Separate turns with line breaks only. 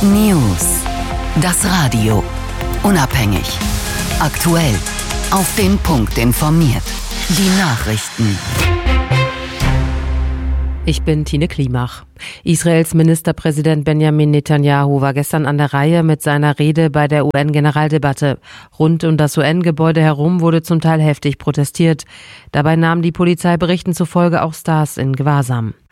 News. Das Radio. Unabhängig. Aktuell. Auf den Punkt informiert. Die Nachrichten.
Ich bin Tine Klimach. Israels Ministerpräsident Benjamin Netanyahu war gestern an der Reihe mit seiner Rede bei der UN-Generaldebatte. Rund um das UN-Gebäude herum wurde zum Teil heftig protestiert. Dabei nahmen die Polizeiberichten zufolge auch Stars in Gewahrsam.